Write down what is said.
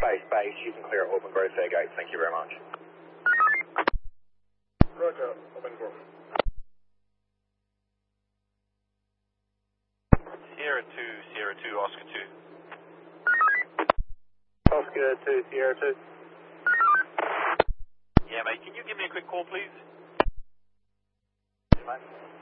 base, you can clear Auburn Grove Fairgate, thank you very much. Roger, Auburn Grove. Sierra 2, Oscar 2. Oscar 2, Sierra 2. Yeah, mate, can you give me a quick call, please? Mate.